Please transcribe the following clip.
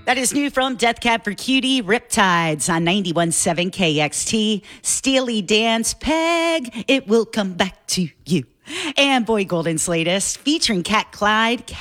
That is new from Death Cab for Cutie, Riptides on 91.7 KXT. Steely Dan's Peg, It Will Come Back to You. And Boy Golden's latest, featuring Cat Clyde,